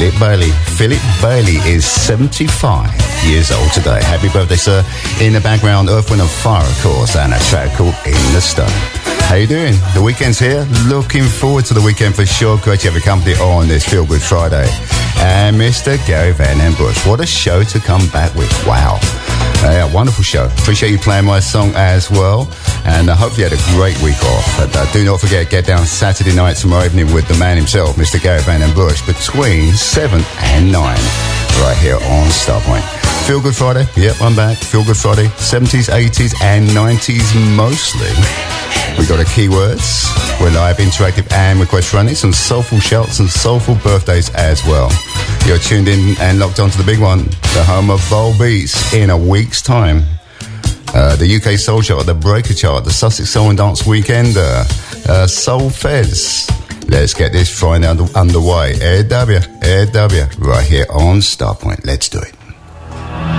Philip Bailey. Philip Bailey is 75 years old today. Happy birthday, sir. In the background, Earth, Wind & Fire, of course, and a track called In the Stone. How you doing? The weekend's here. Looking forward to the weekend for sure. Great to have your company on this Feel Good Friday. And Mr. Gary Van Den Bush. What a show to come back with. Wow. Wonderful show. Appreciate you playing my song as well. And I hope you had a great week off. But do not forget, get down Saturday night tomorrow evening with the man himself, Mr. Gary Van Den Bush, between 7 and 9, right here on Starpoint. Feel Good Friday. Yep, I'm back. Feel Good Friday. 70s, 80s, and 90s mostly. We got the keywords. We're live, interactive, and request running. Some soulful shouts and soulful birthdays as well. You're tuned in and locked onto the big one, the home of Volbeats. In a week's time, the UK Soul Chart, the Breaker Chart, the Sussex Soul and Dance Weekender, Soul Fez. Let's get this Friday underway. AW, right here on Starpoint. Let's do it.